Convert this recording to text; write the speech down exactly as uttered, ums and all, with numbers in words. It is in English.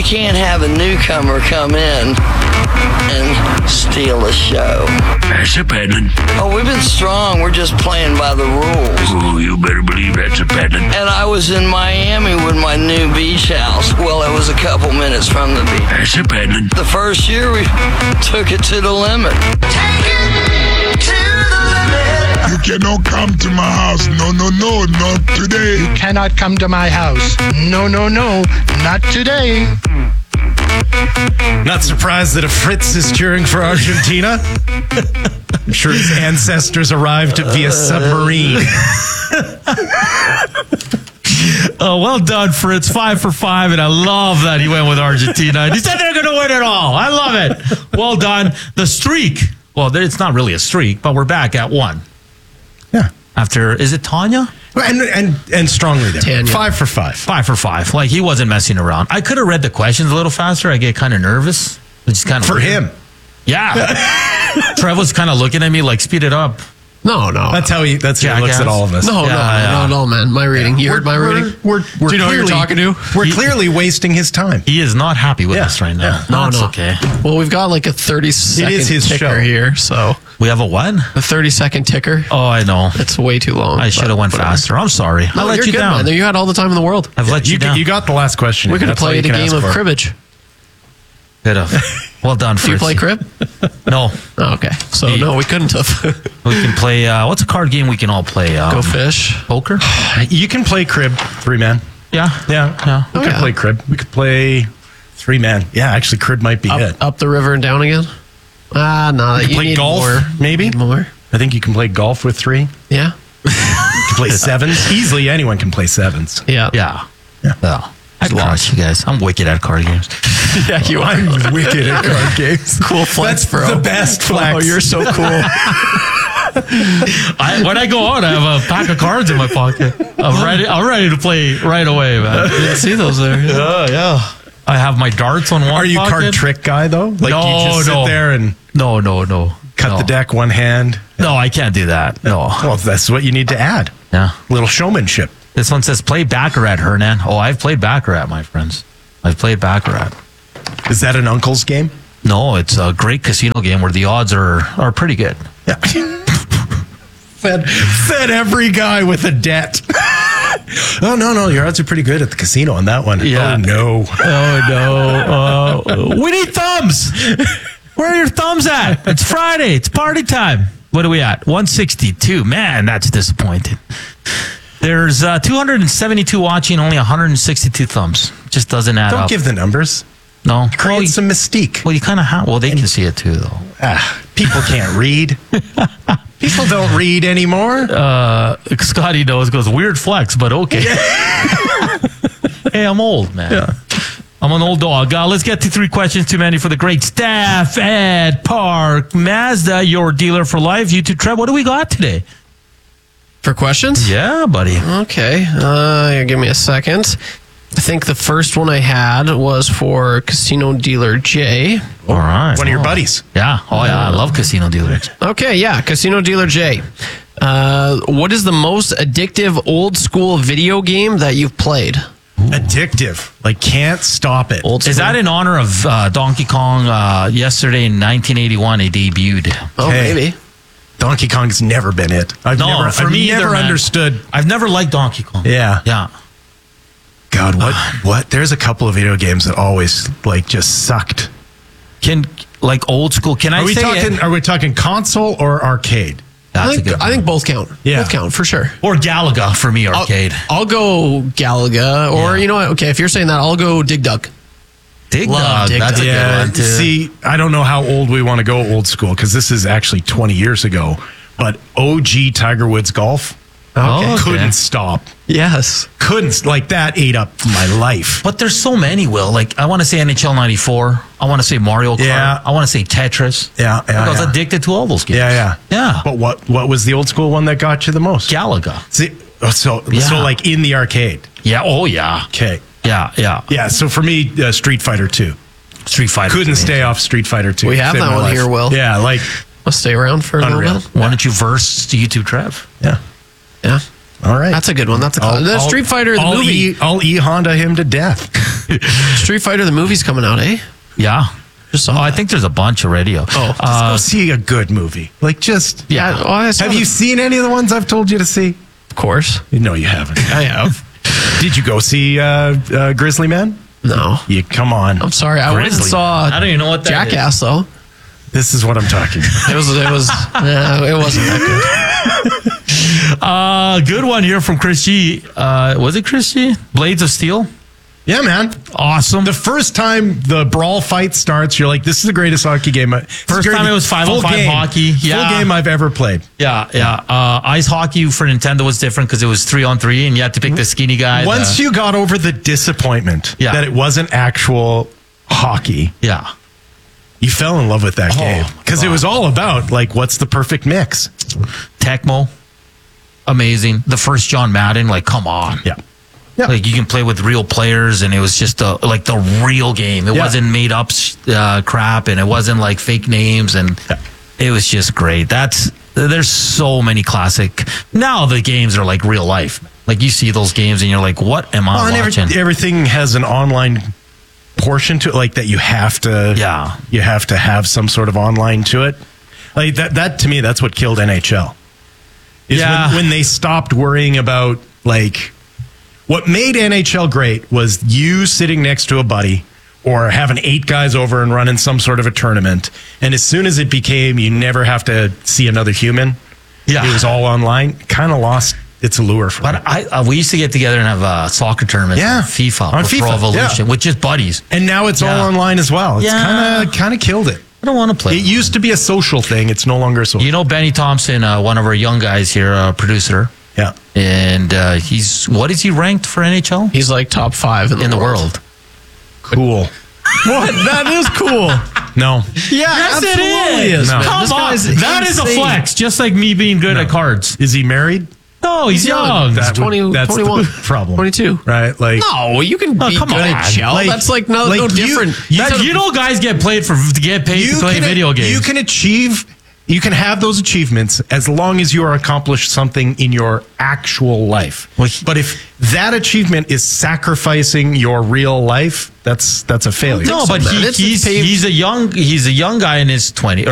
you can't have a newcomer come in and steal the show. That's a peddling. Oh, we've been strong. We're just playing by the rules. Oh, you better believe that's a peddling. And I was in Miami with my new beach house. Well, it was a couple minutes from the beach. That's a peddling. The first year we took it to the limit. Take it to the limit. You cannot come to my house. No, no, no, not today. You cannot come to my house. No, no, no, not today. Not surprised that a Fritz is cheering for Argentina. I'm sure his ancestors arrived via submarine. Oh, well done, Fritz. Five for five, and I love that he went with Argentina. He said they're going to win it all. I love it. Well done. The streak. Well, it's not really a streak, but we're back at one. Yeah. After, is it Tanya? And and and strongly there. Tanya. Five for five. Five for five. Like, he wasn't messing around. I could have read the questions a little faster. I get kind of nervous. Which is kind of For weird. him. Yeah. Trev was kind of looking at me like, speed it up. No, no. That's how he that's how he looks Jackass. at all of us. No, Yeah, no, yeah. not at all, man. My reading. You heard my We're- reading? We're, we're, Do you know who you're clearly- talking to? We're He- clearly wasting his time. He is not happy with Yeah, us right now. yeah. No, No, it's no. okay. Well, we've got like a thirty second is his ticker show. here, so We have a what? a thirty second ticker. Oh, I know. It's way too long. I should have but went whatever. faster. I'm sorry. I No, let you're you good, down. man. You had all the time in the world. I've let you, You, down. you got the last question. We could have That's all played a you can game ask of for. cribbage. Could have. Well done, Do you Fritz. play crib? No. Oh, okay. So, Yeah. no, we couldn't have. We can play, uh, what's a card game we can all play? Um, Go fish. Poker? You can play crib three man. Yeah. Yeah. Yeah. We Oh, could yeah. play crib. We could play three man. Yeah, actually crib might be it. Up, up the river and down again? Ah, no. You You, can play need golf, more. maybe? Need more. I think you can play golf with three. Yeah. You can play sevens. Easily anyone can play sevens. Yeah. Yeah. Yeah. Yeah. I lost you guys. I'm wicked at card games. Yeah, you are. I'm wicked at card games. Cool flex, That's bro. the best flex. Oh, you're so cool. I, when I go out, I have a pack of cards in my pocket. I'm ready. I'm ready to play right away, man. Didn't see those there. Yeah, yeah. I have my darts on one. Are you pocket. card trick guy though? Like No, you just sit no. there and No, no, no. cut no. the deck one hand. No, I can't do that. No. Well, that's what you need to add. Yeah. Little showmanship. This one says play Baccarat, Hernan. Oh, I've played Baccarat, my friends. I've played Baccarat. Is that an uncle's game? No, it's a great casino game where the odds are are pretty good. Yeah. fed, fed every guy with a debt. Oh, no, no. Your odds are pretty good at the casino on that one. Yeah. Oh, no. Oh no! Uh, we need thumbs. Where are your thumbs at? It's Friday. It's party time. What are we at? one sixty-two. Man, that's disappointing. There's uh, two hundred seventy-two watching, only one hundred sixty-two thumbs. Just doesn't add Don't up. give the numbers. no. Create well, you, some mystique. well, you kind of have. Well, they can see it too, though. Ah, people can't read. People don't read anymore. Uh, Scotty knows. Goes weird flex, but okay. Hey, I'm old, man. Yeah. I'm an old dog. Uh, let's get to three questions too many for the great staff at Park Mazda, your dealer for life. YouTube Trev, what do we got today? For questions? Yeah, buddy. Okay. Uh, here, give me a second. I think the first one I had was for Casino Dealer J. All right. One of your Oh. buddies. Yeah. Oh, yeah. I love Casino Dealers. Okay, yeah, Casino Dealer J. Uh, what is the most addictive old school video game that you've played? Addictive. Like, can't stop it. Old school. Is that in honor of uh, Donkey Kong? Uh, yesterday in nineteen eighty-one, it debuted. Oh, Okay. maybe. Donkey Kong's never been it. I've No, never, for I've me never either, man. understood. I've never liked Donkey Kong. Yeah. Yeah. God, what? What? There's a couple of video games that always like just sucked. Can like old school? Can I Are we say talking? it? Are we talking console or arcade? That's I a think, good I one. think both count. Yeah. Both count for sure. Or Galaga for me, I'll- arcade. I'll, go Galaga, or Yeah. you know what? Okay, if you're saying that, I'll go Dig Dug. Dig Love Dug. Dig That's Dug. a good Yeah. one too. See, I don't know how old we want to go old school because this is actually twenty years ago. But O G Tiger Woods golf Oh, okay. couldn't stop. Yes. Couldn't like that ate up my life. But there's so many, Will. Like, I want to say N H L ninety-four. I want to say Mario Kart. Yeah. I want to say Tetris. Yeah, yeah, I was yeah. addicted to all those games. Yeah, yeah, Yeah. But what what was the old school one that got you the most? Galaga. See, oh, so Yeah. so like in the arcade. Yeah. Oh, yeah. Okay. Yeah. Yeah. Yeah. So for me, uh, Street Fighter Two. Street Fighter. Couldn't to me. stay off Street Fighter Two. We have Saved that my one life. here, Will. Yeah, like I'll stay around for a Unreal. little bit. Why don't you verse the YouTube Trev? yeah. Yeah. All right. That's a good one. That's a I'll- the I'll- Street Fighter the I'll movie. E, I'll e Honda him to death. Street Fighter, the movie's coming out, eh? Yeah. Just Oh, saw I that. think there's a bunch already. Oh, Just uh, go see a good movie. Like, just. yeah. Oh, I saw Have the- you seen any of the ones I've told you to see? Of course. No, you haven't. I have. Did you go see uh, uh, Grizzly Man? No. You come on. I'm sorry. I went and Grizzly. saw I don't even know what that Jackass, though. This is what I'm talking about. It was, it was, nah, it wasn't that good. Uh, good one here from Chris G. Uh, was it Chris G? Blades of Steel. Yeah, man. Awesome. The first time the brawl fight starts, you're like, this is the greatest hockey game. First time it was five on five hockey. Yeah. Full game I've ever played. Yeah, yeah. Uh, ice hockey for Nintendo was different because it was three on three, and you had to pick the skinny guy. Once the, you got over the disappointment Yeah. that it wasn't actual hockey, yeah, you fell in love with that Oh, game. Because it was all about, like, what's the perfect mix? Tecmo, amazing. The first John Madden, like, come on. Yeah. Yeah. Like you can play with real players, and it was just a, like the real game. It Yeah. wasn't made up uh, crap, and it wasn't like fake names, and Yeah. it was just great. That's there's so many classic. Now the games are like real life. Like you see those games, and you're like, what am I Well, and every- watching? everything has an online portion to it, like that you have to Yeah. you have to have some sort of online to it. Like that that to me, that's what killed N H L. Is Yeah. when, when they stopped worrying about, like, what made N H L great was you sitting next to a buddy or having eight guys over and running some sort of a tournament. And as soon as it became you never have to see another human, Yeah. it was all online, kind of lost its allure for me. But I, uh, we used to get together and have uh, soccer tournaments, Yeah. on FIFA, On or Pro FIFA, Evolution, yeah. with just buddies. And now it's Yeah. all online as well. It's Yeah. kind of kind of killed it. I don't want to play. It used to be a social thing. It's no longer a social. You know, Benny Thompson, uh, one of our young guys here, uh, producer, Yeah. and uh, he's what is he ranked for N H L He's like top five in the, in the world. world? Cool. What? That is cool. No. Yeah, Yes, it absolutely is. is. No. man. Come This on, guy's that is a insane. flex. Just like me being good at cards. Is he married? No, he's young. That would- twenty, that's the twenty-one. problem. twenty-two. Right? Like, No, you can Oh, be come good on. at shell. Like- That's like no, like no you- different. you That- could- you know, guys get played for to get paid to play can, video games. You can achieve, you can have those achievements as long as you are accomplished something in your actual life. Well, he- But if that achievement is sacrificing your real life, that's that's a failure. no, so, but man. he, It's- it's he's paved- he's a young he's a young guy in his twenties.